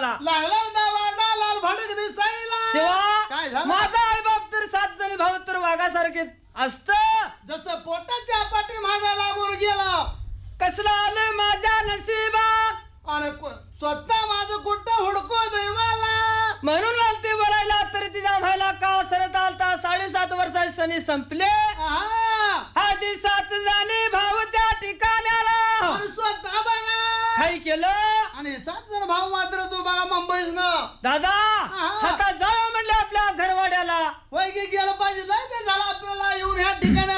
मला लागला वाडा लाल भडक दिसायला काय शिवा झालं? माझा आई बाप तर 7 जणी भाऊ तर वाघासारखे असत. जसं पोटाच्या पाठी मागा लागून गेला कसला आलं माझ्या नशिबात आणि स्वतः माझं कुठं हुडको देवाला म्हणून आलते बोलायला तर तिच्या व्हायला काळ सरत आलता. 7.5 वर्षाचे सणी संपले. आहा. आधी 7 जणी भाऊ त्या ठिकाण्याला आणि स्वतः बघा काय केलं. आणि 7 जण भाऊ मात्र तू बघा मुंबईस न दादा आता जाऊ म्हणले आपल्या घरवाड्याला. वय की गेलं पाहिजे जायचं झालं आपल्याला येऊन ह्या ठिकाणी